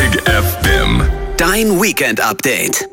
Big FM. Dein Weekend-Update.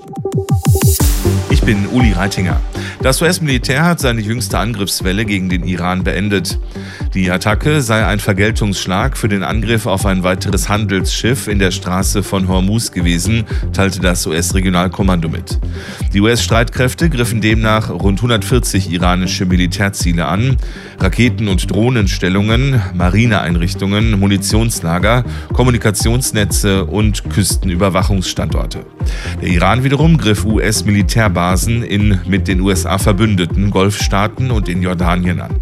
Ich bin Uli Reitinger. Das US-Militär hat seine jüngste Angriffswelle gegen den Iran beendet. Die Attacke sei ein Vergeltungsschlag für den Angriff auf ein weiteres Handelsschiff in der Straße von Hormuz gewesen, teilte das US-Regionalkommando mit. Die US-Streitkräfte griffen demnach rund 140 iranische Militärziele an, Raketen- und Drohnenstellungen, Marineeinrichtungen, Munitionslager, Kommunikationsnetze und Küstenüberwachungsstandorte. Der Iran wiederum griff US-Militärbasen in mit den USA verbündeten Golfstaaten und in Jordanien an.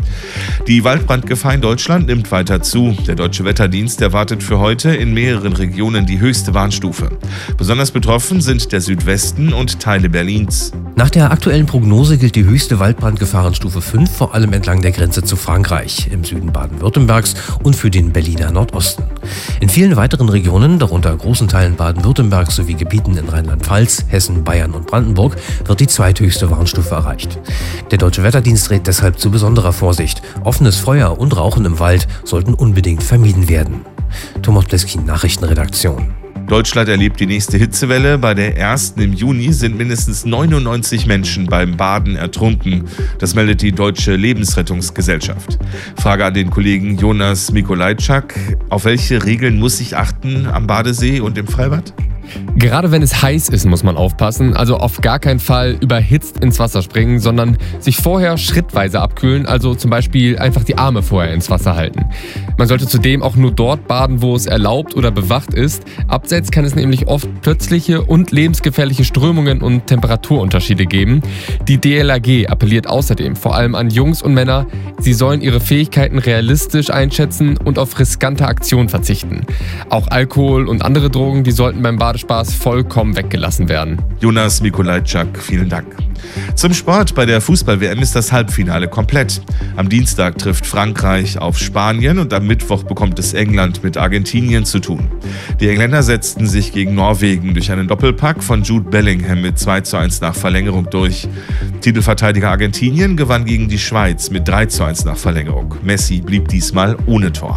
Die Waldbrandgefahr in Deutschland nimmt weiter zu. Der Deutsche Wetterdienst erwartet für heute in mehreren Regionen die höchste Warnstufe. Besonders betroffen sind der Südwesten und Teile Berlins. Nach der aktuellen Prognose gilt die höchste Waldbrandgefahrenstufe 5 vor allem entlang der Grenze zu Frankreich, im Süden Baden-Württembergs und für den Berliner Nordosten. In vielen weiteren Regionen, darunter großen Teilen Baden-Württembergs sowie Gebieten in Rheinland-Pfalz, Hessen, Bayern und Brandenburg, wird die zweithöchste Warnstufe erreicht. Der Deutsche Wetterdienst rät deshalb zu besonderer Vorsicht. Offenes Feuer und Rauchen im Wald sollten unbedingt vermieden werden. Thomas Pleskin, Nachrichtenredaktion. Deutschland erlebt die nächste Hitzewelle. Bei der ersten im Juni sind mindestens 99 Menschen beim Baden ertrunken. Das meldet die Deutsche Lebensrettungsgesellschaft. Frage an den Kollegen Jonas Mikolajczak. Auf welche Regeln muss ich achten am Badesee und im Freibad? Gerade wenn es heiß ist, muss man aufpassen. Also auf gar keinen Fall überhitzt ins Wasser springen, sondern sich vorher schrittweise abkühlen. Also zum Beispiel einfach die Arme vorher ins Wasser halten. Man sollte zudem auch nur dort baden, wo es erlaubt oder bewacht ist. Abseits kann es nämlich oft plötzliche und lebensgefährliche Strömungen und Temperaturunterschiede geben. Die DLRG appelliert außerdem vor allem an Jungs und Männer, sie sollen ihre Fähigkeiten realistisch einschätzen und auf riskante Aktionen verzichten. Auch Alkohol und andere Drogen, die sollten beim Badespaß vollkommen weggelassen werden. Jonas Mikolajczak, vielen Dank. Zum Sport. Bei der Fußball-WM ist das Halbfinale komplett. Am Dienstag trifft Frankreich auf Spanien und am Mittwoch bekommt es England mit Argentinien zu tun. Die Engländer setzten sich gegen Norwegen durch einen Doppelpack von Jude Bellingham mit 2:1 nach Verlängerung durch. Titelverteidiger Argentinien gewann gegen die Schweiz mit 3:1 nach Verlängerung. Messi blieb diesmal ohne Tor.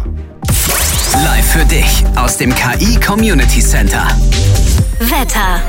Live für dich aus dem KI Community Center. Wetter.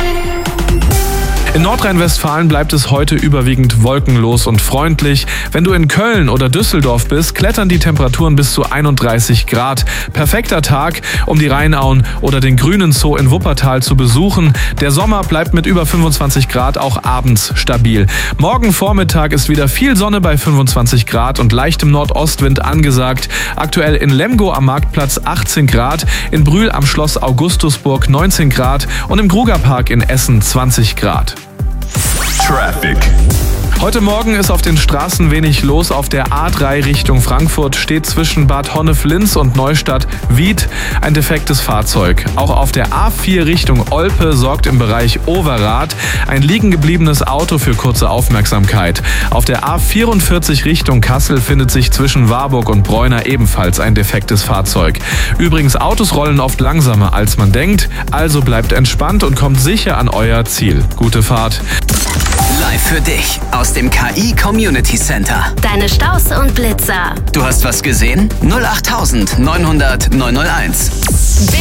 In Nordrhein-Westfalen bleibt es heute überwiegend wolkenlos und freundlich. Wenn du in Köln oder Düsseldorf bist, klettern die Temperaturen bis zu 31 Grad. Perfekter Tag, um die Rheinauen oder den Grünen Zoo in Wuppertal zu besuchen. Der Sommer bleibt mit über 25 Grad auch abends stabil. Morgen Vormittag ist wieder viel Sonne bei 25 Grad und leichtem Nordostwind angesagt. Aktuell in Lemgo am Marktplatz 18 Grad, in Brühl am Schloss Augustusburg 19 Grad und im Grugerpark in Essen 20 Grad. Traffic. Heute Morgen ist auf den Straßen wenig los. Auf der A3 Richtung Frankfurt steht zwischen Bad Honnef-Linz und Neustadt-Wied ein defektes Fahrzeug. Auch auf der A4 Richtung Olpe sorgt im Bereich Overath ein liegen gebliebenes Auto für kurze Aufmerksamkeit. Auf der A44 Richtung Kassel findet sich zwischen Warburg und Bräuner ebenfalls ein defektes Fahrzeug. Übrigens, Autos rollen oft langsamer als man denkt, also bleibt entspannt und kommt sicher an euer Ziel. Gute Fahrt. Live für dich aus dem KI Community Center. Deine Staus und Blitzer. Du hast was gesehen? 08900 901.